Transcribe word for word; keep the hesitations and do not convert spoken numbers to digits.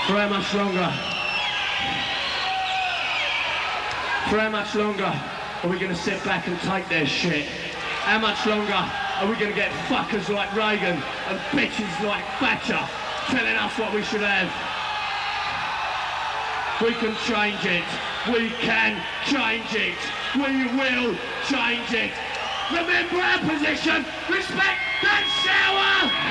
For how much longer? For how much longer are we going to sit back and take their shit? How much longer are we going to get fuckers like Reagan and bitches like Thatcher telling us what we should have? We can change it. We can change it. We will change it. Remember our position. Respect and shower!